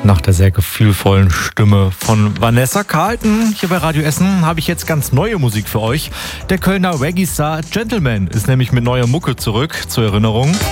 Nach der sehr gefühlvollen Stimme von Vanessa Carlton hier bei Radio Essen habe ich jetzt ganz neue Musik für euch. Der Kölner Reggae-Star Gentleman ist nämlich mit neuer Mucke zurück, zur Erinnerung.